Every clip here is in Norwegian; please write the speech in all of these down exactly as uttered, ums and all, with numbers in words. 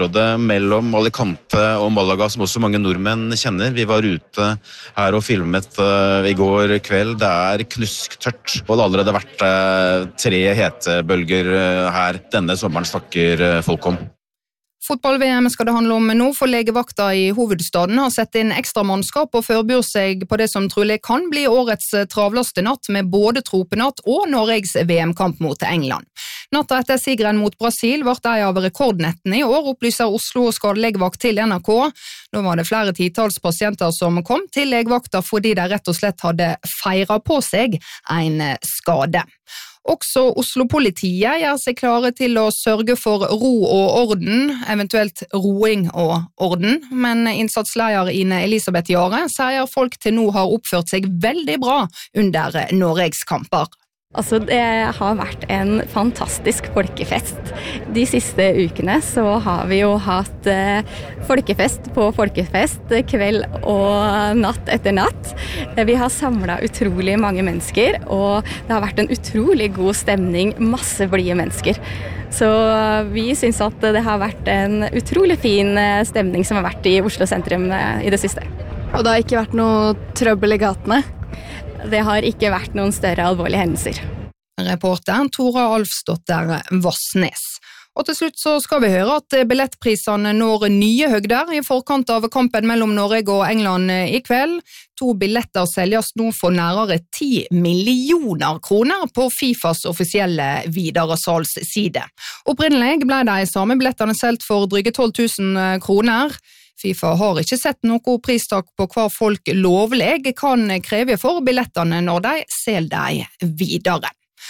Mellom Alicante og Malaga, som også mange nordmenn kjenner. Vi var ute her og filmet uh, i går kveld. Det er knusktørt, og det har allerede vært uh, tre hetebølger uh, her denne sommeren, snakker uh, folk om. Fotball-V M skal det handle om nå, for legevakta i hovedstaden har sett inn ekstra mannskap og forbyr seg på det som trolig kan bli årets travleste natt med både tropenatt og Norges V M-kamp mot England. Natta etter sigeren mot Brasil ble en av rekordnettene i år, opplyser Oslo skadelegevakt til N R K. Nå var det flere titals pasienter som kom til legevakta fordi de rett og slett hadde feiret på seg en skade. Også Oslo-politiet gjør seg klare til å sørge for ro og orden, eventuelt roing og orden, men innsatsleder Ine Elisabeth Jare sier folk til nå har oppført seg veldig bra under Norges kamper. Altså, det har vært en fantastisk folkefest. De siste ukene så har vi jo hatt eh, folkefest på folkefest, kveld og natt etter natt. Vi har samlet utrolig mange mennesker, og det har vært en utrolig god stemning, masse blide mennesker. Så vi synes at det har vært en utrolig fin stemning som har vært i Oslo sentrum i det siste. Og det har ikke vært noe trøbbel i gatene? Det har ikke vært noen større alvorlige hendelser. Reporter Tora Alfsdotter Vossnes. Og til slutt så skal vi høre at billettprisene når nye høgder i forkant av kampen mellom Norge og England i kveld. To billetter selges nå for nærmere ti millioner kroner på FIFAs offisielle videresalgsside. Opprinnelig ble de samme billettene solgt for dryge tolv tusen kroner. FIFA har ikke sett noe pristak på hva folk lovlig kan kreve for billettene når de selger dem videre.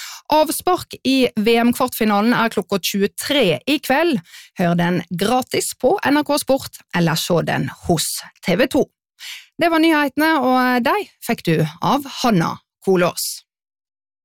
Avspark i V M-kvartfinalen er klokka tjuetre i kveld. Hør den gratis på N R K Sport, eller se den hos T V to. Det var nyhetene, og de fikk du av Hanna Kolås.